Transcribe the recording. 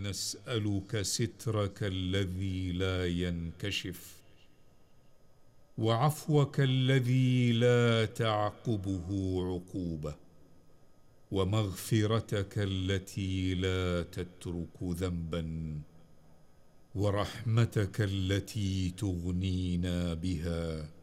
نسألك سترك الذي لا ينكشف، وعفوك الذي لا تعقبه عقوبة، ومغفرتك التي لا تترك ذنبا، ورحمتك التي تغنينا بها